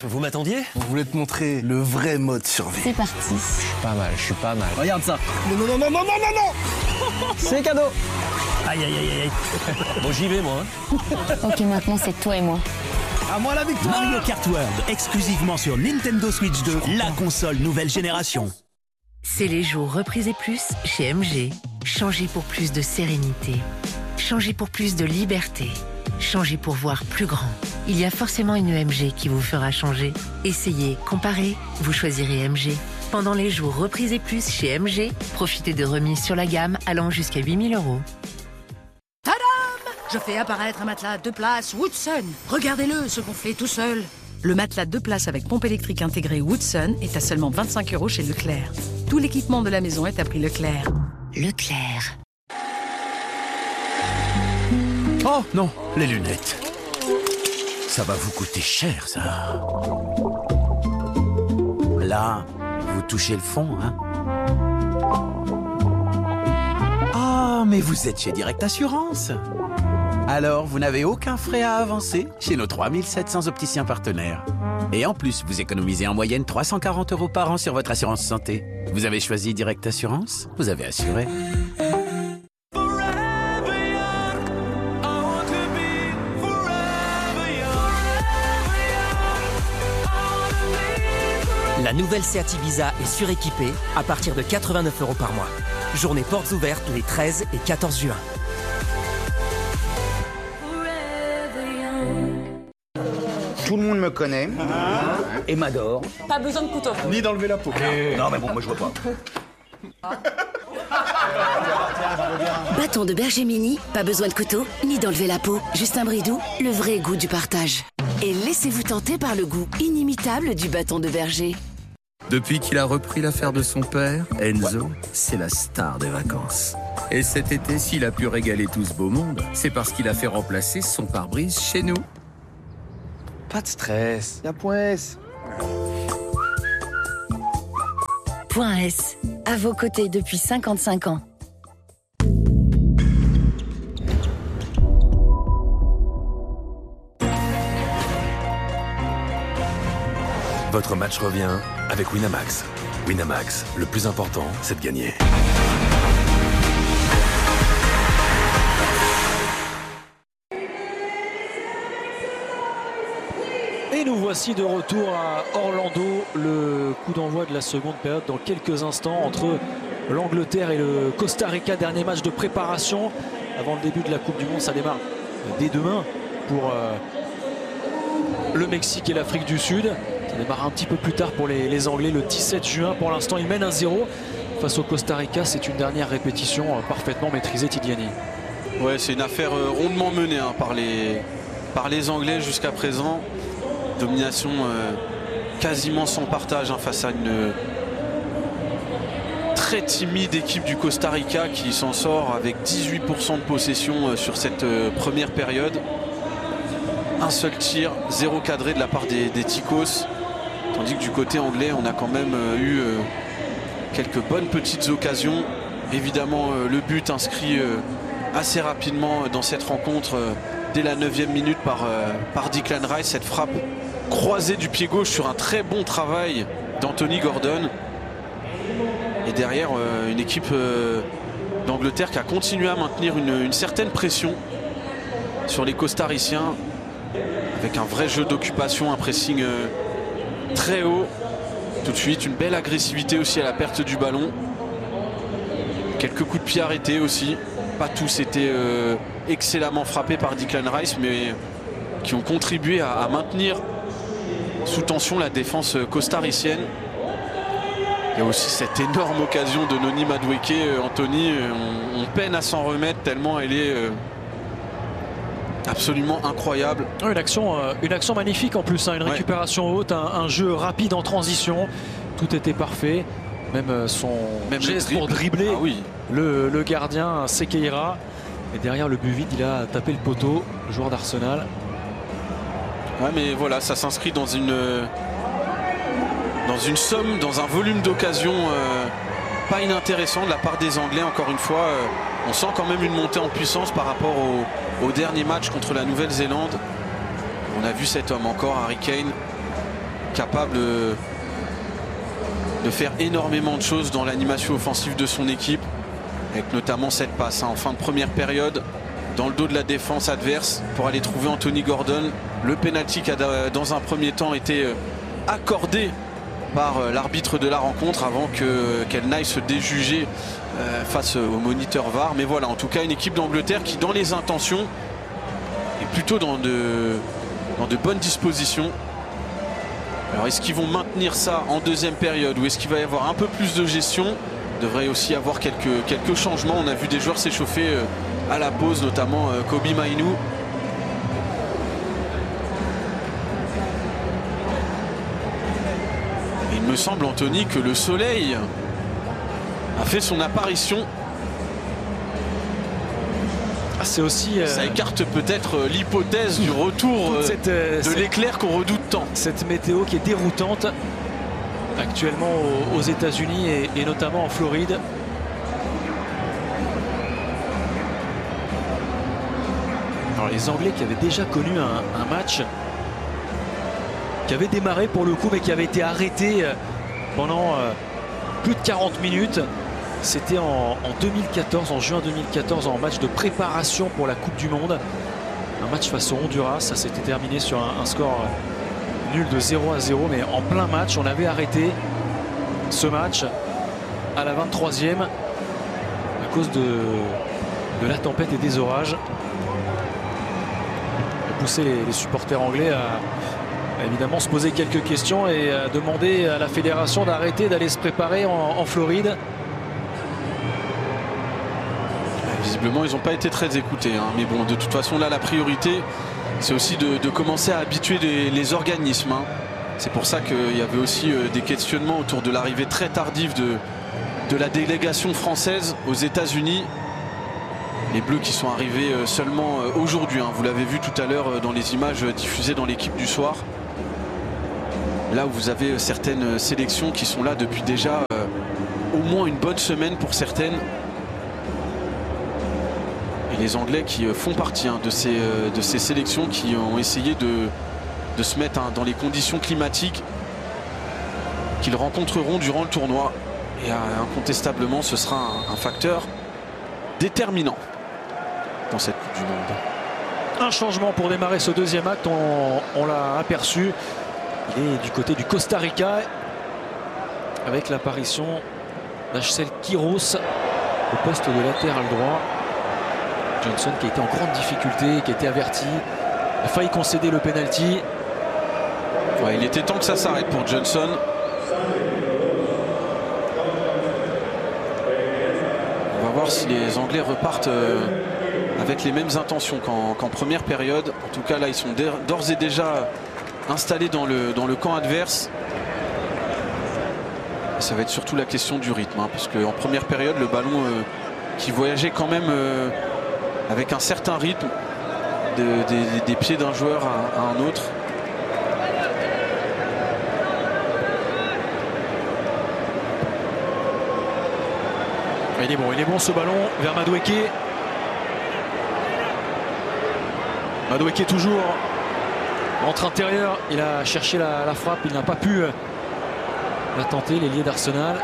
Vous m'attendiez? On voulait te montrer le vrai mode survie. C'est parti. Je suis pas mal. Regarde ça. Non. C'est cadeau. Aïe. Bon, j'y vais, moi. Ok, maintenant c'est toi et moi. À moi la victoire. Mario Kart World, exclusivement sur Nintendo Switch 2, la console nouvelle génération. C'est les jours reprisés plus chez MG. Changer pour plus de sérénité. Changer pour plus de liberté. Changer pour voir plus grand. Il y a forcément une MG qui vous fera changer. Essayez, comparez, vous choisirez MG. Pendant les jours reprisés plus chez MG, profitez de remises sur la gamme allant jusqu'à 8 000 €. Tadam! Je fais apparaître un matelas 2 places Woodson. Regardez-le se gonfler tout seul. Le matelas 2 places avec pompe électrique intégrée Woodson est à seulement 25 € chez Leclerc. Tout l'équipement de la maison est à prix Leclerc. Leclerc. Oh non, les lunettes. Ça va vous coûter cher, ça. Là, vous touchez le fond, hein? Ah, mais vous êtes chez Direct Assurance. Alors, vous n'avez aucun frais à avancer chez nos 3700 opticiens partenaires. Et en plus, vous économisez en moyenne 340 € par an sur votre assurance santé. Vous avez choisi Direct Assurance? Vous avez assuré. La nouvelle Seat Ibiza est suréquipée à partir de 89 € par mois. Journée portes ouvertes les 13 et 14 juin. Tout le monde me connaît et m'adore. Pas besoin de couteau. Ni d'enlever la peau. Non mais bon, moi je vois pas. Bâton de berger mini, pas besoin de couteau, ni d'enlever la peau. Justin Bridou, le vrai goût du partage. Et laissez-vous tenter par le goût inimitable du bâton de berger. Depuis qu'il a repris l'affaire de son père, Enzo, c'est la star des vacances. Et cet été, s'il a pu régaler tout ce beau monde, c'est parce qu'il a fait remplacer son pare-brise chez nous. Pas de stress. Y'a point S. Point S. À vos côtés depuis 55 ans. Votre match revient avec Winamax. Winamax, le plus important, c'est de gagner. Et nous voici de retour à Orlando. Le coup d'envoi de la seconde période dans quelques instants entre l'Angleterre et le Costa Rica. Dernier match de préparation avant le début de la Coupe du Monde. Ça démarre dès demain pour le Mexique et l'Afrique du Sud. Ça démarre un petit peu plus tard pour les Anglais le 17 juin. Pour l'instant, ils mènent 1-0 face au Costa Rica. C'est une dernière répétition parfaitement maîtrisée, Tidiani. Ouais, c'est une affaire rondement menée par les Anglais jusqu'à présent. Domination quasiment sans partage face à une très timide équipe du Costa Rica qui s'en sort avec 18% de possession sur cette première période. Un seul tir, 0 cadré de la part des Ticos. Tandis que du côté anglais, on a quand même eu quelques bonnes petites occasions. Évidemment, le but inscrit assez rapidement dans cette rencontre dès la 9e minute par Declan Rice. Cette frappe croisée du pied gauche sur un très bon travail d'Anthony Gordon. Et derrière, une équipe d'Angleterre qui a continué à maintenir une certaine pression sur les Costariciens avec un vrai jeu d'occupation, un pressing très haut. Tout de suite, une belle agressivité aussi à la perte du ballon. Quelques coups de pied arrêtés aussi. Pas tous étaient excellemment frappés par Declan Rice, mais qui ont contribué à maintenir sous tension la défense costaricienne. Il y a aussi cette énorme occasion de Noni Madueke, Anthony. On peine à s'en remettre tellement elle est absolument incroyable. Une action magnifique en plus, une récupération haute, un jeu rapide en transition. Tout était parfait. Même son geste pour dribbler le gardien Sekeira. Et derrière le but vide, il a tapé le poteau, le joueur d'Arsenal. Ouais, mais voilà, ça s'inscrit dans une somme, dans un volume d'occasions pas inintéressant de la part des Anglais. Encore une fois, on sent quand même une montée en puissance par rapport au dernier match contre la Nouvelle-Zélande. On a vu cet homme encore, Harry Kane, capable de faire énormément de choses dans l'animation offensive de son équipe, avec notamment cette passe en fin de première période dans le dos de la défense adverse pour aller trouver Anthony Gordon. Le pénalty qui a dans un premier temps été accordé par l'arbitre de la rencontre avant qu'elle n'aille se déjuger face au moniteur VAR. Mais voilà, en tout cas une équipe d'Angleterre qui dans les intentions est plutôt dans de bonnes dispositions. Alors est-ce qu'ils vont maintenir ça en deuxième période ou est-ce qu'il va y avoir un peu plus de gestion? Il devrait aussi y avoir quelques changements. On a vu des joueurs s'échauffer à la pause, notamment Kobbie Mainoo. Et il me semble, Anthony, que le soleil a fait son apparition. C'est aussi ça écarte peut-être l'hypothèse du retour de l'éclair qu'on redoute tant. Cette météo qui est déroutante actuellement aux États-Unis et notamment en Floride. Alors les Anglais qui avaient déjà connu un match qui avait démarré pour le coup mais qui avait été arrêté pendant plus de 40 minutes. C'était en 2014, en juin 2014, en match de préparation pour la Coupe du Monde. Un match face au Honduras, ça s'était terminé sur un score nul de 0-0, mais en plein match, on avait arrêté ce match à la 23e à cause de la tempête et des orages. Ça a poussé les supporters anglais à évidemment se poser quelques questions et à demander à la fédération d'arrêter d'aller se préparer en Floride. Visiblement, ils n'ont pas été très écoutés. Mais bon, de toute façon, là, la priorité, c'est aussi de commencer à habituer les organismes. C'est pour ça qu'il y avait aussi des questionnements autour de l'arrivée très tardive de la délégation française aux États-Unis. Les Bleus qui sont arrivés seulement aujourd'hui. Vous l'avez vu tout à l'heure dans les images diffusées dans l'équipe du soir. Là où vous avez certaines sélections qui sont là depuis déjà au moins une bonne semaine pour certaines. Et les Anglais qui font partie de ces sélections qui ont essayé de se mettre dans les conditions climatiques qu'ils rencontreront durant le tournoi. Et incontestablement, ce sera un facteur déterminant dans cette Coupe du Monde. Un changement pour démarrer ce deuxième acte, on l'a aperçu. Il est du côté du Costa Rica avec l'apparition d'Axel Quiros au poste de latéral droit. Johnson qui a été en grande difficulté, qui a été averti, a failli concéder le penalty. Ouais, il était temps que ça s'arrête pour Johnson. On va voir si les Anglais repartent avec les mêmes intentions qu'en première période. En tout cas là ils sont d'ores et déjà installés dans le camp adverse. Et ça va être surtout la question du rythme, parce qu'en première période le ballon qui voyageait quand même avec un certain rythme des pieds d'un joueur à un autre. Il est bon ce ballon vers Madueke. Madueke toujours entre intérieur, il a cherché la frappe, il n'a pas pu la tenter, l'ailier d'Arsenal.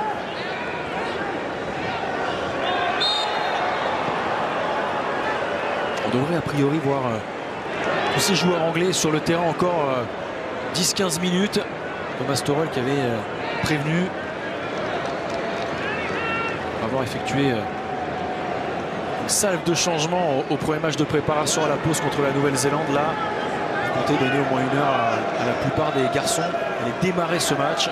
On devrait a priori voir tous ces joueurs anglais sur le terrain encore 10-15 minutes. Thomas Tuchel qui avait prévenu avoir effectué une salve de changement au premier match de préparation à la pause contre la Nouvelle-Zélande. Là, il comptait donner au moins une heure à la plupart des garçons et démarrer ce match.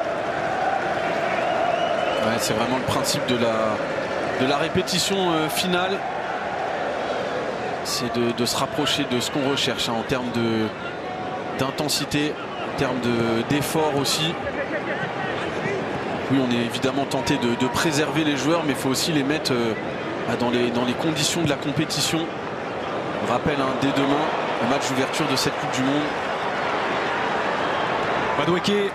Ouais, c'est vraiment le principe de la répétition finale. C'est de se rapprocher de ce qu'on recherche en termes d'intensité, en termes d'effort aussi. Oui, on est évidemment tenté de préserver les joueurs, mais il faut aussi les mettre dans les conditions de la compétition. On rappelle dès demain le match d'ouverture de cette Coupe du Monde. Madueke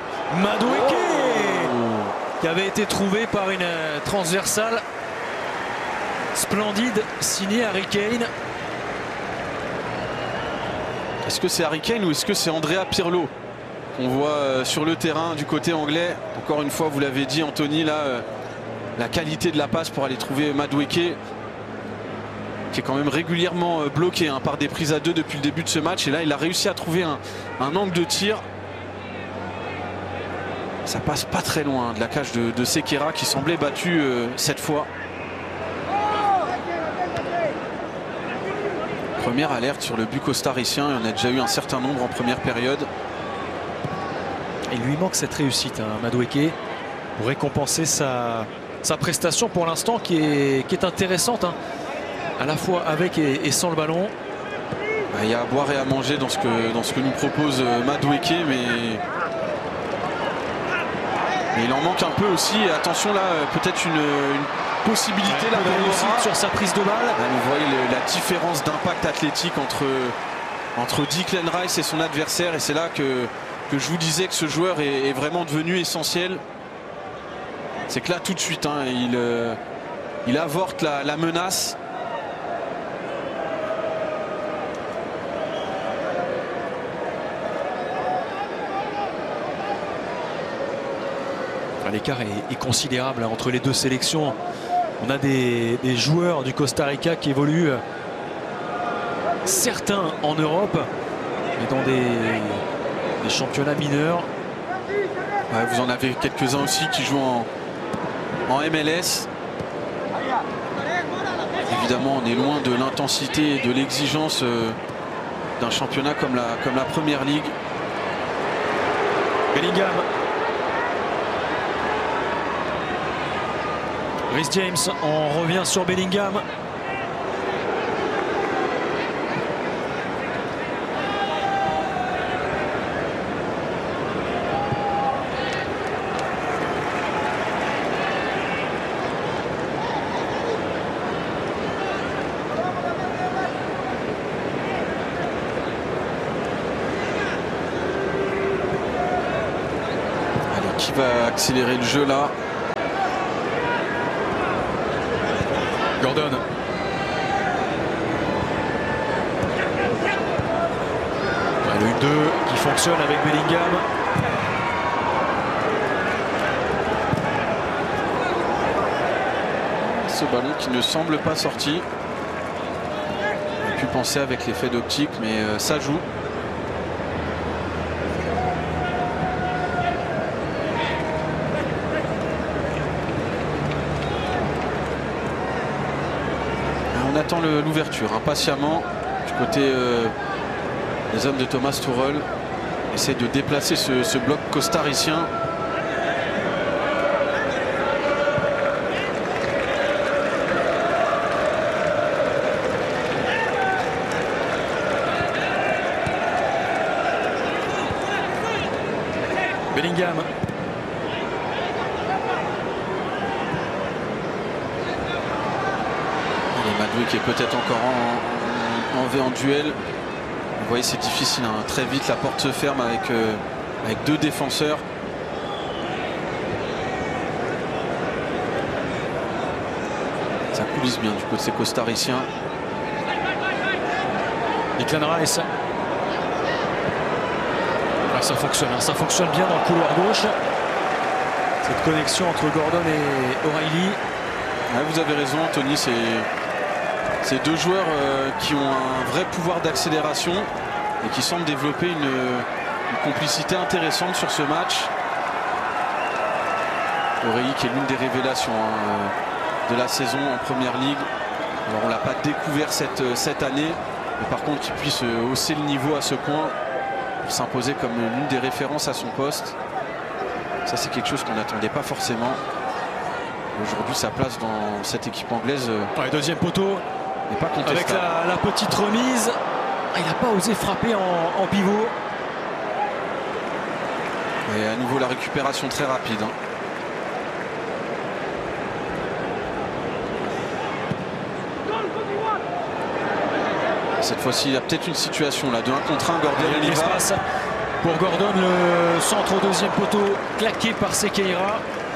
qui avait été trouvé par une transversale splendide signée Harry Kane. Est-ce que c'est Harry Kane ou est-ce que c'est Andrea Pirlo qu'on voit sur le terrain du côté anglais. Encore une fois, vous l'avez dit Anthony, là, la qualité de la passe pour aller trouver Madueke, qui est quand même régulièrement bloqué hein, par des prises à deux depuis le début de ce match. Et là, il a réussi à trouver un angle de tir. Ça passe pas très loin de la cage de Sequeira, qui semblait battu cette fois. Première alerte sur le but costaricien. Il y en a déjà eu un certain nombre en première période. Il lui manque cette réussite, hein, Madueke, pour récompenser sa prestation pour l'instant qui est intéressante, hein, à la fois avec et sans le ballon. Il y a à boire et à manger dans ce que nous propose Madueke, mais il en manque un peu aussi. Et attention là, peut-être une possibilité là pour réussite sur sa prise de balle. Là, vous voyez la différence d'impact athlétique entre Declan Rice et son adversaire, et c'est là que je vous disais que ce joueur est vraiment devenu essentiel. C'est que là tout de suite hein, il avorte la menace. L'écart est considérable entre les deux sélections. On a des joueurs du Costa Rica qui évoluent, certains en Europe, mais dans des championnats mineurs. Ouais, vous en avez quelques-uns aussi qui jouent en MLS. Évidemment, on est loin de l'intensité et de l'exigence d'un championnat comme la Première Ligue. Bellingham. Reece James, on revient sur Bellingham. Allez, qui va accélérer le jeu là? Gordon. Le 1-2 qui fonctionne avec Bellingham. Ce ballon qui ne semble pas sorti. On a pu penser avec l'effet d'optique, mais ça joue. On attend l'ouverture impatiemment du côté des hommes de Thomas Tuchel. Essaie de déplacer ce bloc costaricien. Bellingham. Madueke qui est peut-être encore en duel. Vous voyez, c'est difficile hein. Très vite la porte se ferme avec deux défenseurs. Ça coulisse bien du côté costaricien. Declan Rice. Ouais, ça fonctionne bien dans le couloir gauche. Cette connexion entre Gordon et O'Reilly. Ouais, vous avez raison Anthony, c'est deux joueurs qui ont un vrai pouvoir d'accélération et qui semblent développer une complicité intéressante sur ce match. O'Reilly qui est l'une des révélations de la saison en Première Ligue. Alors on l'a pas découvert cette année, mais par contre qu'il puisse hausser le niveau à ce point, s'imposer comme l'une des références à son poste, ça c'est quelque chose qu'on n'attendait pas forcément. Aujourd'hui sa place dans cette équipe anglaise. Deuxième poteau. N'est pas contestable. Avec la petite remise. Il n'a pas osé frapper en pivot. Et à nouveau la récupération très rapide. Hein. Cette fois-ci, il y a peut-être une situation là de 1 contre 1. Gordon, il y a l'espace pour Gordon. Le centre au deuxième poteau claqué par Sequeira.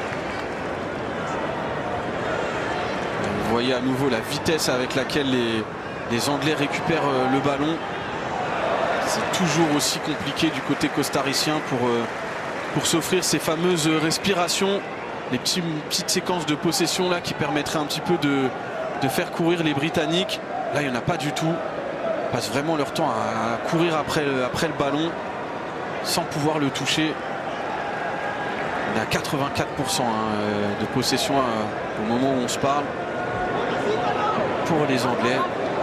Vous voyez à nouveau la vitesse avec laquelle les Anglais récupèrent le ballon. C'est toujours aussi compliqué du côté costaricien pour s'offrir ces fameuses respirations, les petites séquences de possession là qui permettraient un petit peu de faire courir les Britanniques. Là, il n'y en a pas du tout. Ils passent vraiment leur temps à courir après le ballon sans pouvoir le toucher. On est à 84% de possession au moment où on se parle pour les Anglais.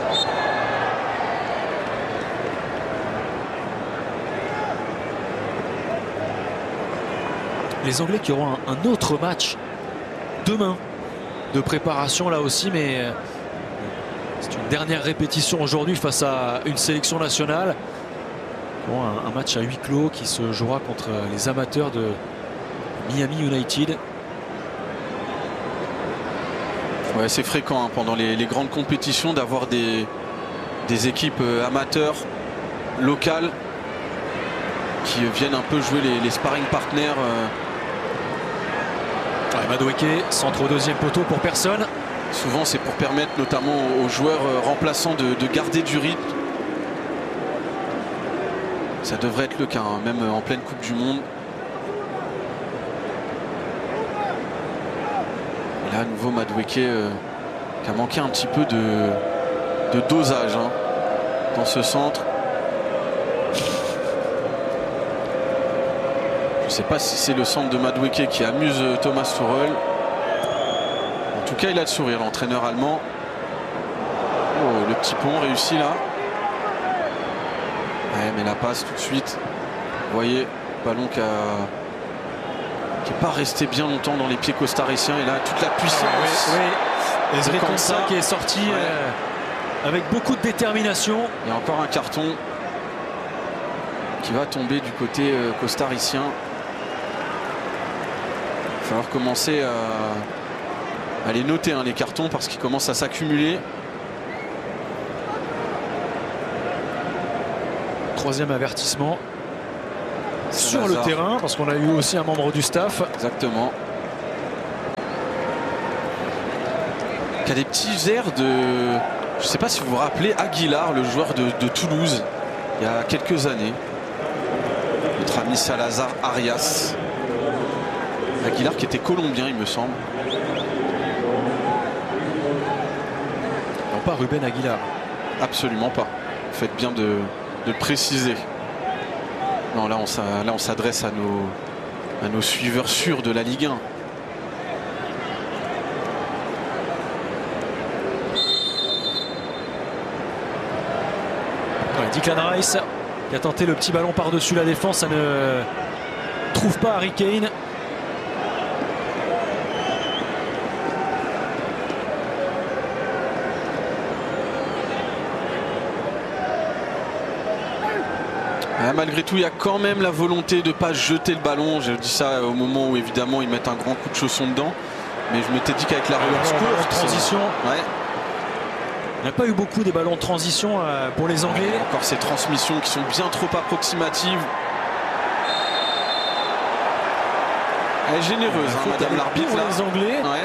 Les Anglais qui auront un autre match demain de préparation là aussi, mais c'est une dernière répétition aujourd'hui face à une sélection nationale. Bon, un match à huis clos qui se jouera contre les amateurs de Miami United. Ouais, c'est fréquent pendant les grandes compétitions d'avoir des équipes amateurs locales qui viennent un peu jouer les sparring partners. Madueke, centre au deuxième poteau pour personne. Souvent c'est pour permettre notamment aux joueurs remplaçants de garder du rythme. Ça devrait être le cas, même en pleine Coupe du Monde. Et là à nouveau Madueke qui a manqué un petit peu de dosage dans ce centre. Je ne sais pas si c'est le centre de Madueke qui amuse Thomas Tuchel. En tout cas, il a le sourire, l'entraîneur allemand. Oh, le petit pont réussi là. Ouais, mais la passe tout de suite. Vous voyez, ballon qui n'est pas resté bien longtemps dans les pieds costariciens. Et là, toute la puissance. Oui. Ezri Konsa qui est sorti avec beaucoup de détermination. Il y a encore un carton qui va tomber du côté costaricien. Il va falloir commencer à les noter les cartons parce qu'ils commencent à s'accumuler. Troisième avertissement sur le terrain parce qu'on a eu aussi un membre du staff. Exactement. Qui a des petits airs de... Je ne sais pas si vous vous rappelez Aguilar, le joueur de Toulouse, il y a quelques années. Notre ami Salazar Arias. Aguilar qui était colombien, il me semble. Non, pas Ruben Aguilar. Absolument pas. Faites bien de le préciser. Non, là on s'adresse à nos suiveurs sûrs de la Ligue 1. Declan Rice qui a tenté le petit ballon par-dessus la défense, ça ne trouve pas Harry Kane. Malgré tout, il y a quand même la volonté de ne pas jeter le ballon. Je dis ça au moment où évidemment ils mettent un grand coup de chausson dedans. Mais je m'étais dit qu'avec la relance courte, transition. Ouais. Il n'y a pas eu beaucoup des ballons de transition pour les Anglais. Encore ces transmissions qui sont bien trop approximatives. Elle est généreuse, madame l'arbitre. Les Anglais. Ouais.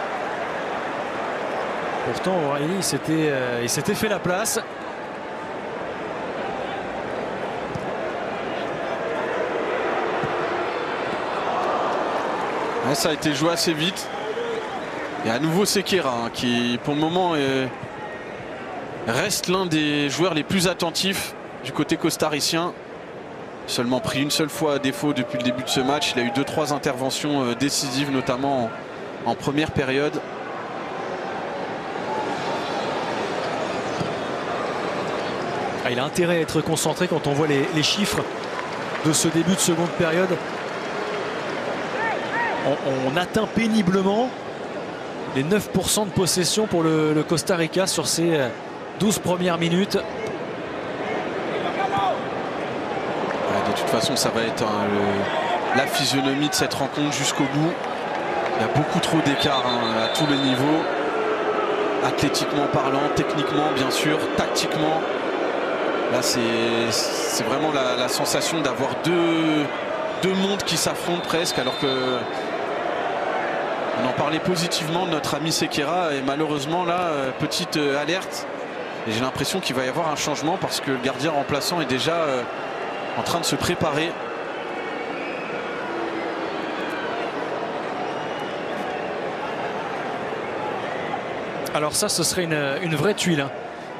Pourtant, O'Reilly, il s'était fait la place. Ouais, ça a été joué assez vite. Et à nouveau Sequeira qui pour le moment reste l'un des joueurs les plus attentifs du côté costaricien. Seulement pris une seule fois à défaut depuis le début de ce match. Il a eu 2-3 interventions décisives, notamment en première période. Il a intérêt à être concentré quand on voit les chiffres de ce début de seconde période. On atteint péniblement les 9% de possession pour le Costa Rica sur ces 12 premières minutes. De toute façon, ça va être la physionomie de cette rencontre jusqu'au bout. Il y a beaucoup trop d'écart à tous les niveaux. Athlétiquement parlant, techniquement bien sûr, tactiquement. Là, c'est vraiment la sensation d'avoir deux mondes qui s'affrontent presque, alors que on en parlait positivement de notre ami Sequeira et malheureusement là, petite alerte, Et j'ai l'impression qu'il va y avoir un changement parce que le gardien remplaçant est déjà en train de se préparer. Alors ça, ce serait une vraie tuile. Hein.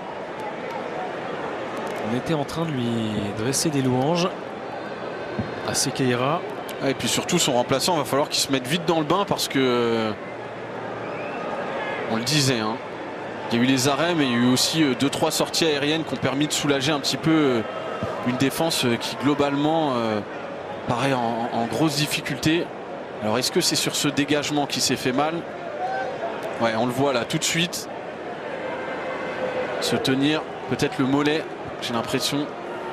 On était en train de lui dresser des louanges à Sequeira. Et puis surtout son remplaçant, va falloir qu'il se mette vite dans le bain parce que on le disait, hein, il y a eu les arrêts, mais il y a eu aussi 2-3 sorties aériennes qui ont permis de soulager un petit peu une défense qui globalement paraît en grosse difficulté. Alors est-ce que c'est sur ce dégagement qui s'est fait mal? Ouais, on le voit là tout de suite se tenir, peut-être le mollet, j'ai l'impression.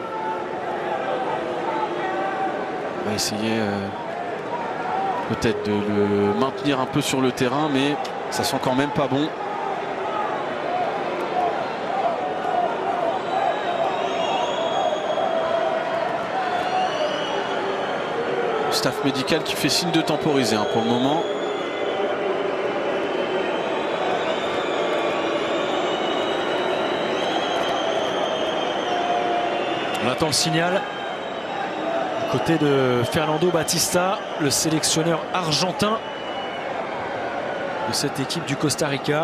On va essayer peut-être de le maintenir un peu sur le terrain, mais ça sent quand même pas bon. Le staff médical qui fait signe de temporiser hein, pour le moment. On attend le signal. Côté de Fernando Batista, le sélectionneur argentin de cette équipe du Costa Rica.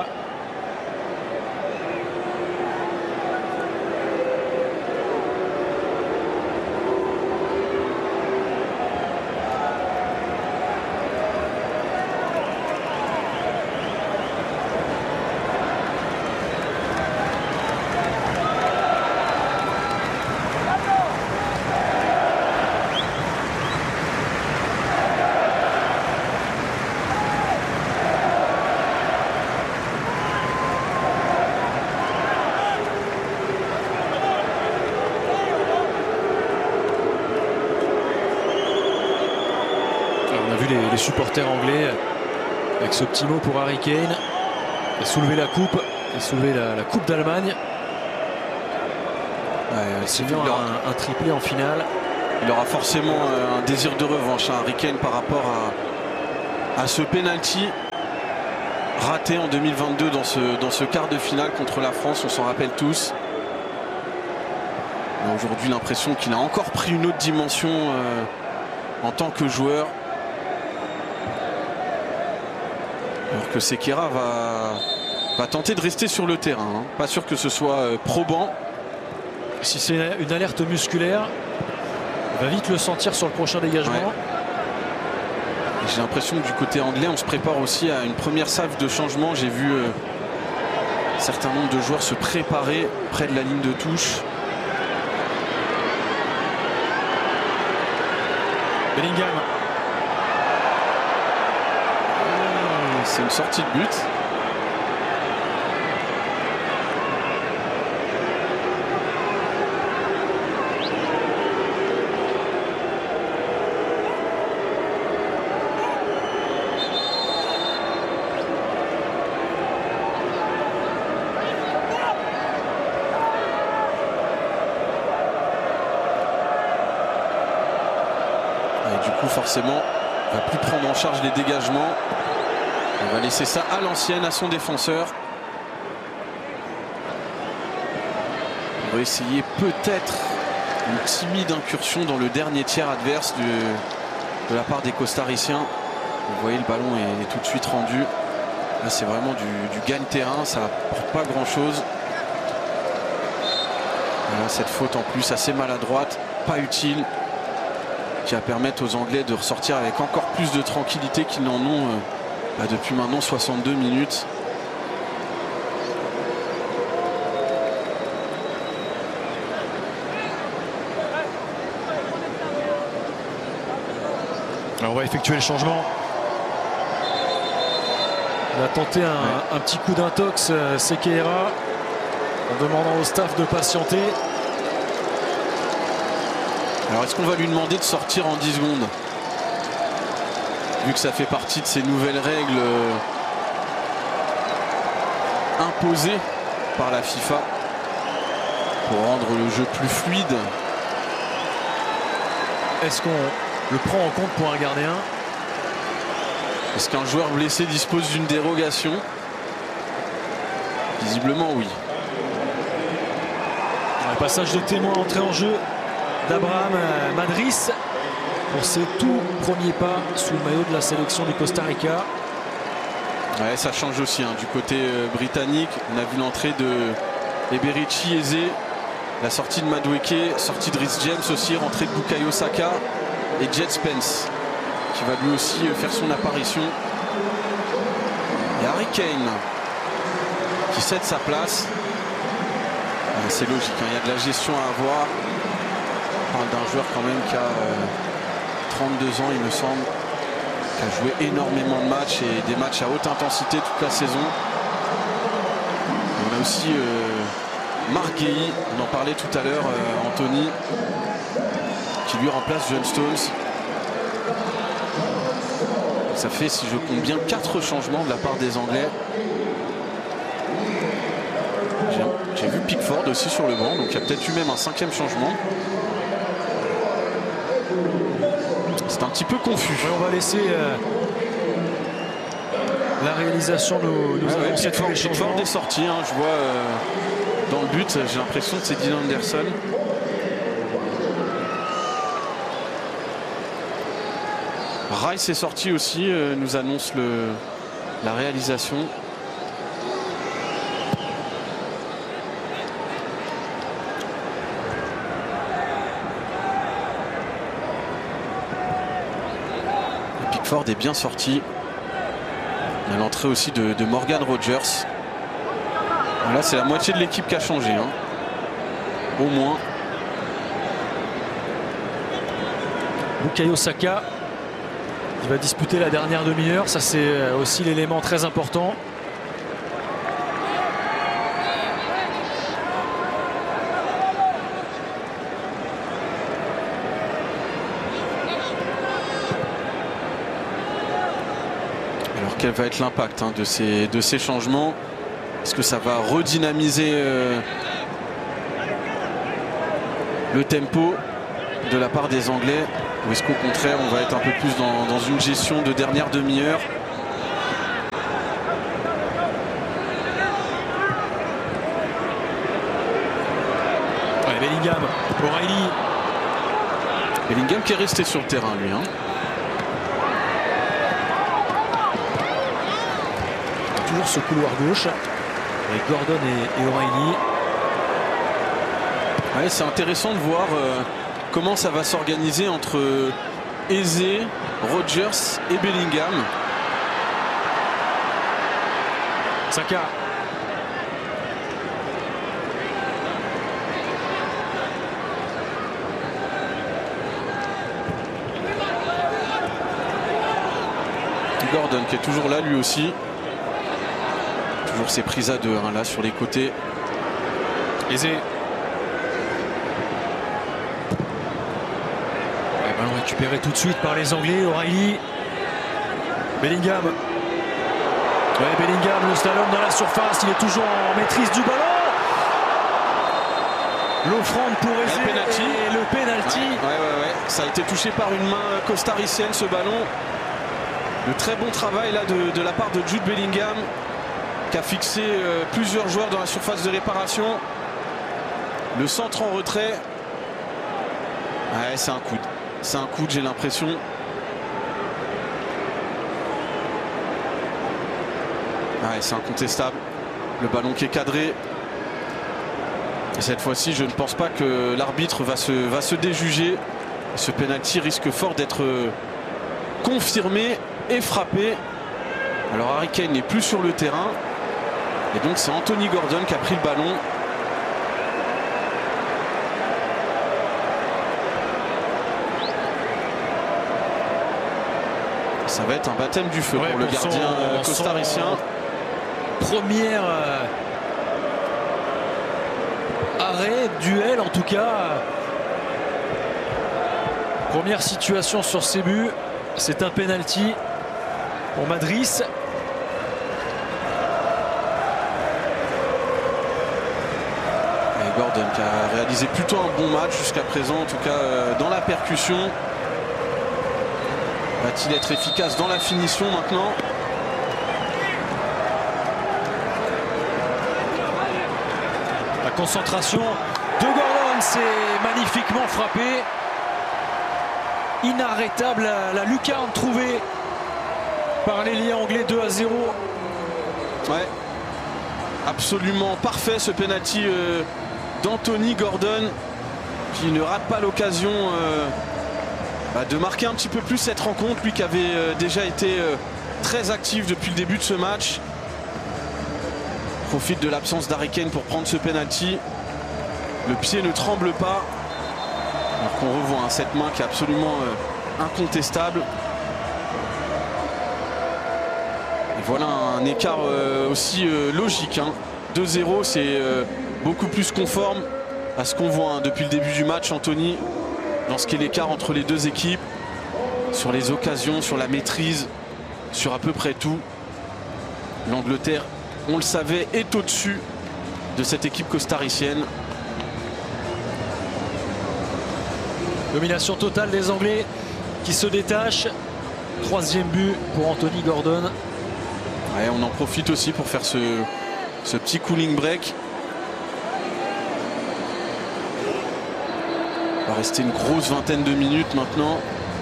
Les supporters anglais avec ce petit mot pour Harry Kane qui a soulevé la coupe, qui a soulevé la coupe d'Allemagne. C'est un triplé en finale. Il aura forcément un désir de revanche, Harry Kane, par rapport à ce penalty raté en 2022 dans ce quart de finale contre la France. On s'en rappelle tous. Aujourd'hui, l'impression qu'il a encore pris une autre dimension en tant que joueur. Alors que Sequeira va tenter de rester sur le terrain. Hein. Pas sûr que ce soit probant. Si c'est une alerte musculaire, il va vite le sentir sur le prochain dégagement. Ouais. J'ai l'impression que du côté anglais, on se prépare aussi à une première salve de changement. J'ai vu un certain nombre de joueurs se préparer près de la ligne de touche. Bellingham. C'est une sortie de but. Et du coup, forcément, il va plus prendre en charge les dégagements. On va laisser ça à l'ancienne, à son défenseur. On va essayer peut-être une timide incursion dans le dernier tiers adverse de la part des Costariciens. Vous voyez, le ballon est tout de suite rendu. Là, c'est vraiment du gagne-terrain. Ça n'apporte pas grand-chose. Voilà, cette faute en plus assez maladroite, pas utile, qui va permettre aux Anglais de ressortir avec encore plus de tranquillité qu'ils n'en ont depuis maintenant 62 minutes. Alors on va effectuer le changement. On a tenté un petit coup d'intox Sequeira en demandant au staff de patienter. Alors est-ce qu'on va lui demander de sortir en 10 secondes, vu que ça fait partie de ces nouvelles règles imposées par la FIFA pour rendre le jeu plus fluide? Est-ce qu'on le prend en compte pour un gardien? Est-ce qu'un joueur blessé dispose d'une dérogation? Visiblement oui. Un passage de témoin, entrée en jeu d'Abraham Madris pour ses tout premiers pas sous le maillot de la sélection du Costa Rica. Ouais, ça change aussi hein, du côté britannique. On a vu l'entrée de Eberici Eze, la sortie de Madueke, sortie de Rhys James aussi, rentrée de Bukayo Saka et Jed Spence qui va lui aussi faire son apparition. Et Harry Kane qui cède sa place. C'est logique, hein, il y a de la gestion à avoir. On parle d'un joueur quand même qui a 32 ans il me semble, qui a joué énormément de matchs et des matchs à haute intensité toute la saison. On a aussi Marc Guéhi, on en parlait tout à l'heure, Anthony, qui lui remplace John Stones. Ça fait, si je compte bien, 4 changements de la part des Anglais. J'ai vu Pickford aussi sur le banc, donc il y a peut-être eu même un 5e changement. C'est un petit peu confus. Ouais, on va laisser la réalisation nous annoncer tous les changements. Pickford est sorti, hein, je vois dans le but, j'ai l'impression que c'est Dean Anderson. Rice est sorti aussi, nous annonce la réalisation. Pickford est bien sorti. Il y a l'entrée aussi de Morgan Rogers. Là, c'est la moitié de l'équipe qui a changé, hein. Au moins. Bukayo Saka qui va disputer la dernière demi-heure. Ça, c'est aussi l'élément très important. Alors, quel va être l'impact hein, de ces changements? Est-ce que ça va redynamiser le tempo de la part des Anglais, ou est-ce qu'au contraire on va être un peu plus dans une gestion de dernière demi-heure? Allez, Bellingham, O'Reilly. Bellingham qui est resté sur le terrain lui. Hein. Toujours ce couloir gauche avec Gordon et O'Reilly. Ouais, c'est intéressant de voir comment ça va s'organiser entre Eze, Rogers et Bellingham. Saka. Gordon qui est toujours là lui aussi. Toujours ses prises à deux hein, là sur les côtés. Eze. Ballon récupéré tout de suite par les Anglais. O'Reilly. Bellingham. Ouais, Bellingham, le slalom dans la surface. Il est toujours en maîtrise du ballon. L'offrande pour Eze et le penalty. Ouais. Ça a été touché par une main costaricienne ce ballon. Le très bon travail là de la part de Jude Bellingham qui a fixé plusieurs joueurs dans la surface de réparation. Le centre en retrait. Ouais, c'est un coude. C'est un coude, j'ai l'impression. Ouais, c'est incontestable. Le ballon qui est cadré. Et cette fois-ci, je ne pense pas que l'arbitre va se déjuger. Ce penalty risque fort d'être confirmé et frappé. Alors Harry Kane n'est plus sur le terrain. Et donc c'est Anthony Gordon qui a pris le ballon. Ça va être un baptême du feu pour le gardien costaricien. Première arrêt, duel en tout cas. Première situation sur ces buts. C'est un penalty pour Madris. Et Gordon qui a réalisé plutôt un bon match jusqu'à présent, en tout cas dans la percussion. Va-t-il être efficace dans la finition maintenant? La concentration de Gordon, c'est magnifiquement frappé. Inarrêtable la lucarne trouvée par l'ailier anglais. 2-0. Ouais, absolument parfait ce penalty d'Anthony Gordon, qui ne rate pas l'occasion de marquer un petit peu plus cette rencontre, lui qui avait déjà été très actif depuis le début de ce match. Profite de l'absence d'Harry Kane pour prendre ce penalty. Le pied ne tremble pas. Alors qu'on revoit cette main qui est absolument incontestable. Et voilà un écart aussi logique. 2-0, c'est beaucoup plus conforme à ce qu'on voit depuis le début du match, Anthony, dans ce qui est l'écart entre les deux équipes, sur les occasions, sur la maîtrise, sur à peu près tout. L'Angleterre, on le savait, est au-dessus de cette équipe costaricienne. Domination totale des Anglais qui se détachent. 3e but pour Anthony Gordon. Ouais, on en profite aussi pour faire ce petit cooling break. Il va rester une grosse vingtaine de minutes maintenant.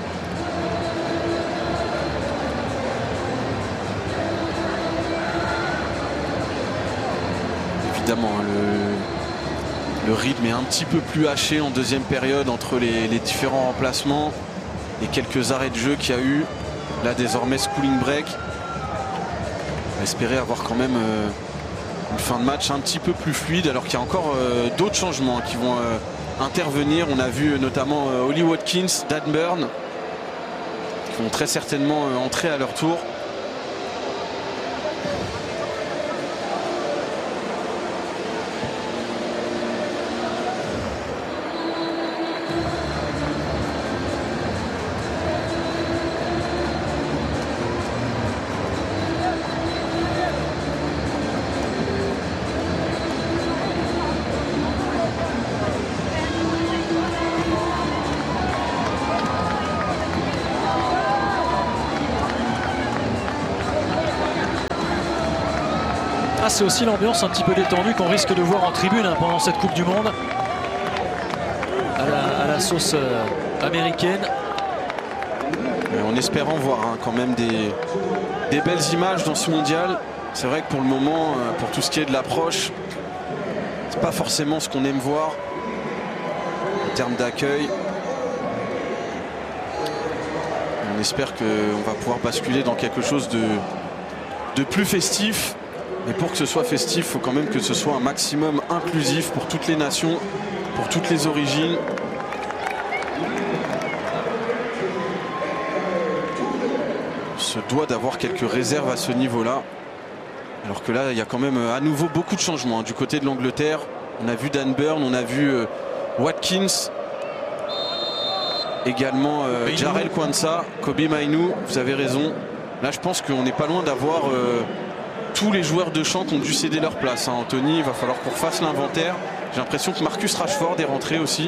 Évidemment, le rythme est un petit peu plus haché en deuxième période entre les différents remplacements et quelques arrêts de jeu qu'il y a eu. Là, désormais, ce cooling break. On va espérer avoir quand même une fin de match un petit peu plus fluide, alors qu'il y a encore d'autres changements qui vont intervenir. On a vu notamment Ollie Watkins, Dan Burn, qui vont très certainement entrer à leur tour. C'est aussi l'ambiance un petit peu détendue qu'on risque de voir en tribune pendant cette Coupe du Monde à la sauce américaine. En espérant voir quand même des belles images dans ce mondial. C'est vrai que pour le moment, pour tout ce qui est de l'approche, c'est pas forcément ce qu'on aime voir en termes d'accueil. On espère qu'on va pouvoir basculer dans quelque chose de plus festif. Mais pour que ce soit festif, il faut quand même que ce soit un maximum inclusif pour toutes les nations, pour toutes les origines. On se doit d'avoir quelques réserves à ce niveau-là. Alors que là, il y a quand même à nouveau beaucoup de changements du côté de l'Angleterre. On a vu Dan Burn, on a vu Watkins. Également Jarell Quansah, Kobe Mainoo, vous avez raison. Là, je pense qu'on n'est pas loin d'avoir... tous les joueurs de champ qui ont dû céder leur place. Anthony, il va falloir qu'on fasse l'inventaire. J'ai l'impression que Marcus Rashford est rentré aussi.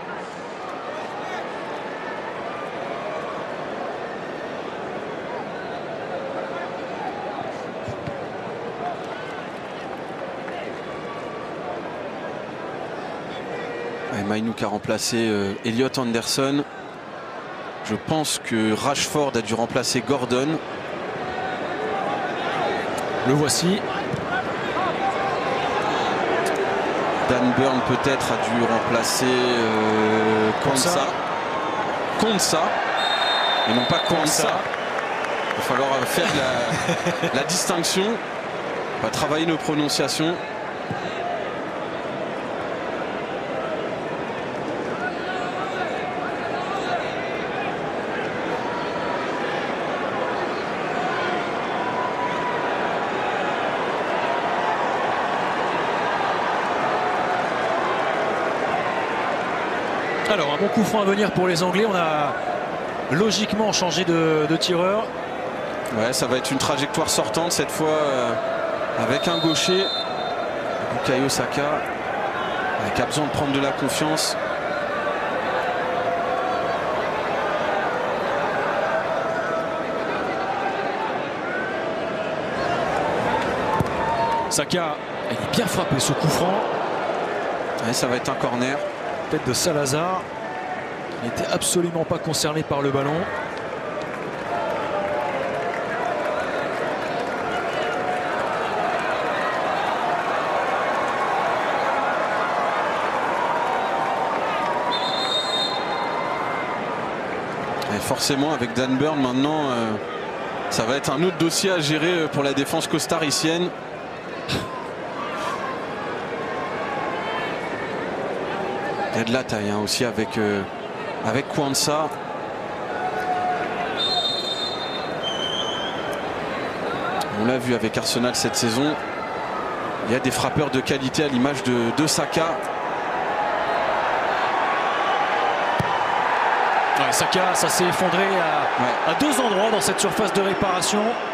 Mainoo qui a remplacé Elliot Anderson. Je pense que Rashford a dû remplacer Gordon. Le voici. Dan Burn peut-être a dû remplacer Quansah. Et non pas Quansah. Il va falloir faire la distinction. On va travailler nos prononciations. Alors un bon coup franc à venir pour les Anglais. On a logiquement changé de tireur. Ouais, ça va être une trajectoire sortante cette fois avec un gaucher, Bukayo Saka, qui a besoin de prendre de la confiance. Saka, il est bien frappé ce coup franc. Ouais, ça va être un corner. Tête de Salazar. Il n'était absolument pas concerné par le ballon. Et forcément, avec Dan Burn maintenant, ça va être un autre dossier à gérer pour la défense costaricienne. Il y a de la taille aussi avec Kwanza. On l'a vu avec Arsenal cette saison. Il y a des frappeurs de qualité à l'image de Saka. Ouais, Saka, ça s'est effondré à 2 endroits dans cette surface de réparation.